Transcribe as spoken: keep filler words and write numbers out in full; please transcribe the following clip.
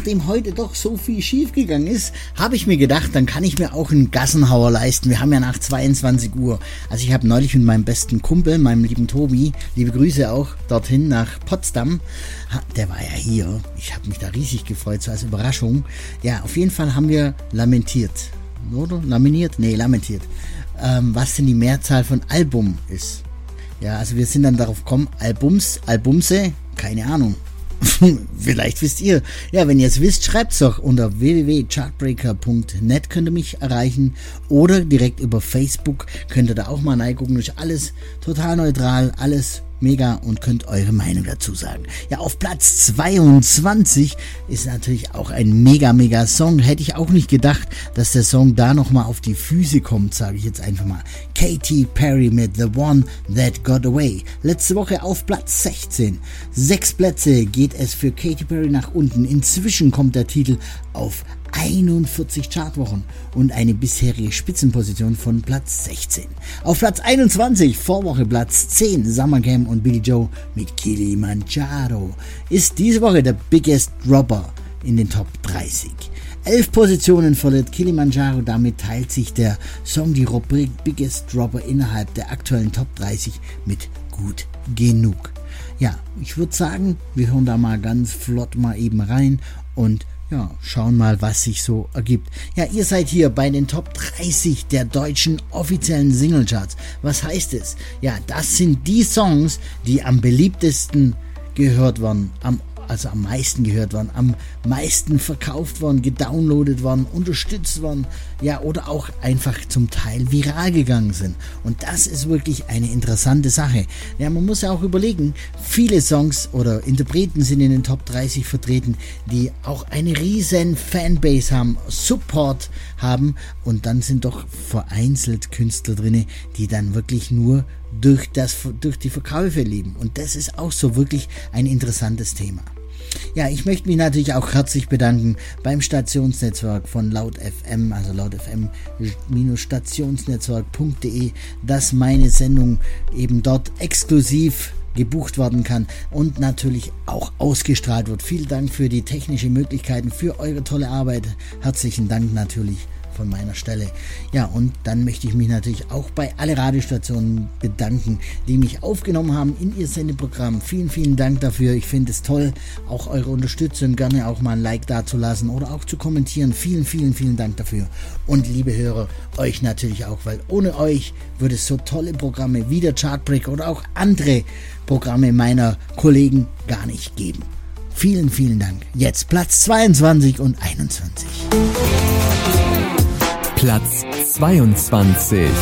nachdem heute doch so viel schief gegangen ist, habe ich mir gedacht, dann kann ich mir auch einen Gassenhauer leisten. Wir haben ja nach zweiundzwanzig Uhr. Also ich habe neulich mit meinem besten Kumpel, meinem lieben Tobi, liebe Grüße auch dorthin nach Potsdam, der war ja hier. Ich habe mich da riesig gefreut, so als Überraschung. Ja, auf jeden Fall haben wir lamentiert. Oder? Laminiert? Nee, lamentiert. Ähm, was denn die Mehrzahl von Album ist. Ja, also wir sind dann darauf gekommen, Albums, Albumse, keine Ahnung. Vielleicht wisst ihr. Ja, wenn ihr es wisst, schreibt's doch unter w w w punkt chartbreaker punkt net könnt ihr mich erreichen oder direkt über Facebook könnt ihr da auch mal reingucken. Ist alles total neutral, alles mega und könnt eure Meinung dazu sagen. Ja, auf Platz zweiundzwanzig ist natürlich auch ein mega, mega Song. Hätte ich auch nicht gedacht, dass der Song da nochmal auf die Füße kommt, sage ich jetzt einfach mal. Katy Perry mit The One That Got Away. Letzte Woche auf Platz sechzehn. Sechs Plätze geht es für Katy Perry nach unten. Inzwischen kommt der Titel auf einundvierzig Chartwochen und eine bisherige Spitzenposition von Platz sechzehn. Auf Platz einundzwanzig, Vorwoche Platz zehn, Summer Jam und Billy Joe mit Kilimanjaro. Ist diese Woche der Biggest Dropper in den Top dreißig. Elf Positionen verliert Kilimanjaro, damit teilt sich der Song die Rubrik Biggest Dropper innerhalb der aktuellen Top dreißig mit Gut Genug. Ja, ich würde sagen, wir hören da mal ganz flott mal eben rein und ja, schauen mal, was sich so ergibt. Ja, ihr seid hier bei den Top dreißig der deutschen offiziellen Singlecharts. Was heißt es? Ja, das sind die Songs, die am beliebtesten gehört werden, am also am meisten gehört worden, am meisten verkauft worden, gedownloadet worden, unterstützt worden, ja, oder auch einfach zum Teil viral gegangen sind. Und das ist wirklich eine interessante Sache. Ja, man muss ja auch überlegen, viele Songs oder Interpreten sind in den Top dreißig vertreten, die auch eine riesen Fanbase haben, Support haben und dann sind doch vereinzelt Künstler drin, die dann wirklich nur durch das, durch die Verkäufe leben. Und das ist auch so wirklich ein interessantes Thema. Ja, ich möchte mich natürlich auch herzlich bedanken beim Stationsnetzwerk von Laut F M, also laut f m stationsnetzwerk punkt d e, dass meine Sendung eben dort exklusiv gebucht werden kann und natürlich auch ausgestrahlt wird. Vielen Dank für die technischen Möglichkeiten, für eure tolle Arbeit. Herzlichen Dank natürlich von meiner Stelle. Ja, und dann möchte ich mich natürlich auch bei alle Radiostationen bedanken, die mich aufgenommen haben in ihr Sendeprogramm. Vielen, vielen Dank dafür. Ich finde es toll, auch eure Unterstützung, gerne auch mal ein Like dazulassen oder auch zu kommentieren. Vielen, vielen, vielen Dank dafür. Und liebe Hörer, euch natürlich auch, weil ohne euch würde es so tolle Programme wie der Chartbreaker oder auch andere Programme meiner Kollegen gar nicht geben. Vielen, vielen Dank. Jetzt Platz zweiundzwanzig und einundzwanzig. Platz zweiundzwanzig.